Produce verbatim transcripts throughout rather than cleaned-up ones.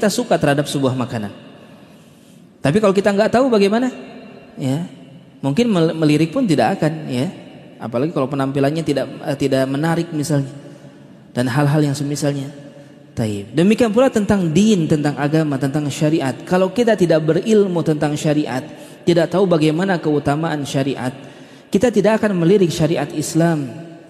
kita suka terhadap sebuah makanan. Tapi kalau kita nggak tahu bagaimana, ya mungkin melirik pun tidak akan, ya. Apalagi kalau penampilannya tidak uh, tidak menarik misalnya, dan hal-hal yang semisalnya. Taib. Demikian pula tentang din, tentang agama, tentang syariat. Kalau kita tidak berilmu tentang syariat, tidak tahu bagaimana keutamaan syariat, kita tidak akan melirik syariat Islam.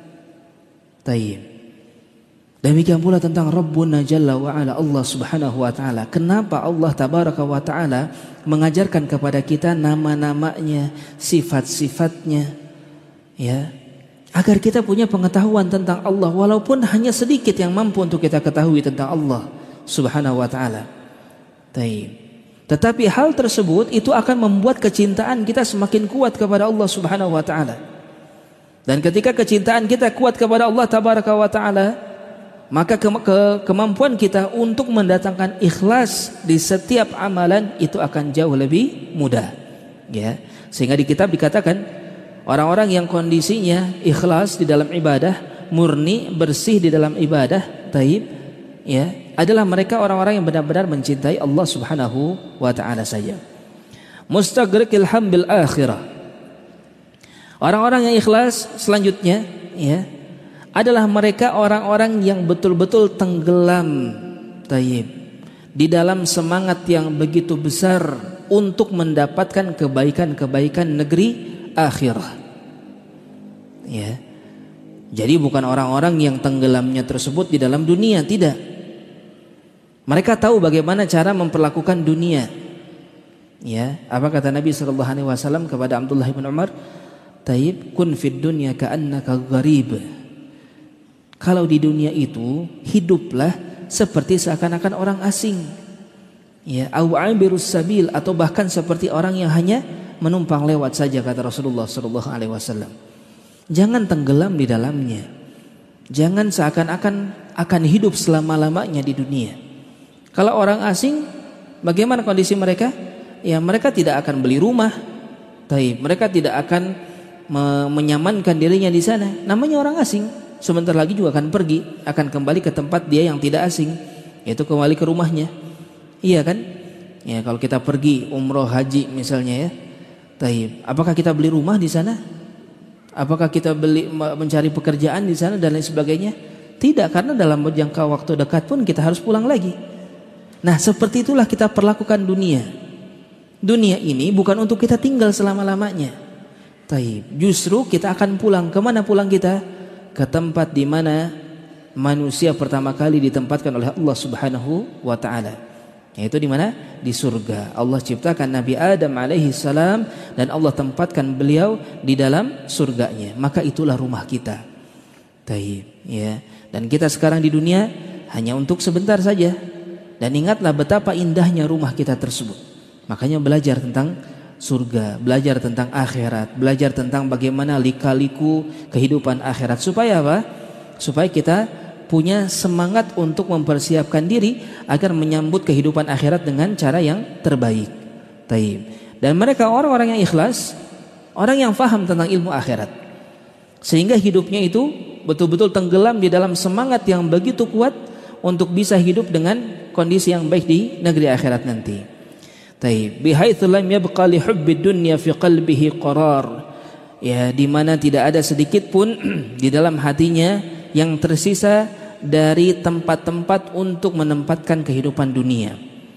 Taib. Demikian pula tentang Rabbuna Jalla wa Ala, Allah Subhanahu wa taala. Kenapa Allah Tabaraka wa taala mengajarkan kepada kita nama-namanya, sifat-sifatnya, ya, agar kita punya pengetahuan tentang Allah, walaupun hanya sedikit yang mampu untuk kita ketahui tentang Allah Subhanahu wa taala. Taib. Tetapi hal tersebut itu akan membuat kecintaan kita semakin kuat kepada Allah Subhanahu wa taala. Dan ketika kecintaan kita kuat kepada Allah Tabaraka wa taala, maka ke ke kemampuan kita untuk mendatangkan ikhlas di setiap amalan itu akan jauh lebih mudah, ya. Sehingga di kitab dikatakan orang-orang yang kondisinya ikhlas di dalam ibadah, murni, bersih di dalam ibadah, taib, ya, adalah mereka orang-orang yang benar-benar mencintai Allah Subhanahu wa taala saja. Mustaghriqil hambil akhirah. Orang-orang yang ikhlas selanjutnya, ya, adalah mereka orang-orang yang betul-betul tenggelam, taib, di dalam semangat yang begitu besar untuk mendapatkan kebaikan-kebaikan negeri akhirah. Ya. Jadi bukan orang-orang yang tenggelamnya tersebut di dalam dunia, tidak. Mereka tahu bagaimana cara memperlakukan dunia. Ya, apa kata Nabi sallallahu alaihi wasallam kepada Abdullah bin Umar? Taib, kun fid dunya ka'annaka gharib. Kalau di dunia itu hiduplah seperti seakan-akan orang asing, ya, au abirus sabil, atau bahkan seperti orang yang hanya menumpang lewat saja, kata Rasulullah sallallahu alaihi wasallam. Jangan tenggelam di dalamnya. Jangan seakan-akan akan hidup selama-lamanya di dunia. Kalau orang asing, bagaimana kondisi mereka? Ya, mereka tidak akan beli rumah. Taib, mereka tidak akan me- menyamankan dirinya di sana. Namanya orang asing. Sebentar lagi juga akan pergi, akan kembali ke tempat dia yang tidak asing, yaitu kembali ke rumahnya. Iya kan? Ya, kalau kita pergi umroh haji misalnya, ya, taib, apakah kita beli rumah di sana? Apakah kita beli mencari pekerjaan di sana dan lain sebagainya? Tidak, karena dalam jangka waktu dekat pun kita harus pulang lagi. Nah, seperti itulah kita perlakukan dunia. Dunia ini bukan untuk kita tinggal selama-lamanya. Taib, justru kita akan pulang. Kemana pulang kita? Ke tempat di mana manusia pertama kali ditempatkan oleh Allah Subhanahu wa taala. Yaitu di mana? Di surga. Allah ciptakan Nabi Adam alaihi salam dan Allah tempatkan beliau di dalam surganya. Maka itulah rumah kita. Taib, ya. Dan kita sekarang di dunia hanya untuk sebentar saja. Dan ingatlah betapa indahnya rumah kita tersebut. Makanya belajar tentang surga, belajar tentang akhirat, belajar tentang bagaimana lika-liku kehidupan akhirat, supaya apa? Supaya kita punya semangat untuk mempersiapkan diri agar menyambut kehidupan akhirat dengan cara yang terbaik. Taib. Dan mereka orang-orang yang ikhlas, orang yang faham tentang ilmu akhirat, sehingga hidupnya itu betul-betul tenggelam di dalam semangat yang begitu kuat untuk bisa hidup dengan kondisi yang baik di negeri akhirat nanti. Taib, bihaitsu lam yabqa li hubbid dunya fi qalbihi qarar. Ya, di mana tidak ada sedikit pun di dalam hatinya yang tersisa dari tempat-tempat untuk menempatkan kehidupan dunia.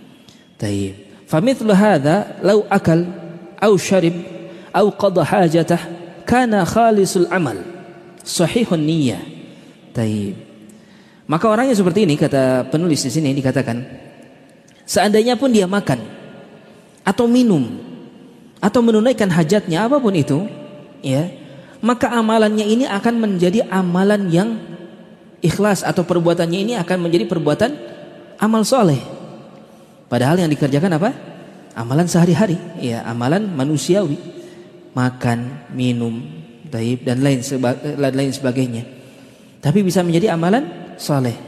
Taib. Famithlu hadza law akal aw syarib aw qada hajatah kana khalisul amal sahihun niyyah. Taib. Maka orangnya seperti ini, kata penulis di sini dikatakan, seandainya pun dia makan atau minum atau menunaikan hajatnya apapun itu, ya, maka amalannya ini akan menjadi amalan yang ikhlas, atau perbuatannya ini akan menjadi perbuatan amal soleh. Padahal yang dikerjakan apa? Amalan sehari-hari, ya, amalan manusiawi, makan, minum, taib, dan lain seba- lain sebagainya. Tapi bisa menjadi amalan soleh.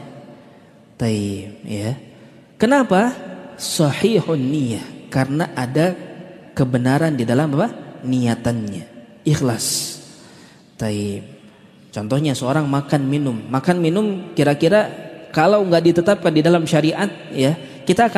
Taib, ya. Kenapa? Sahihun niyah. Karena ada kebenaran di dalam apa? Niatannya, ikhlas. Taib. Contohnya seorang makan minum, makan minum kira-kira kalau nggak ditetapkan di dalam syariat, ya, kita akan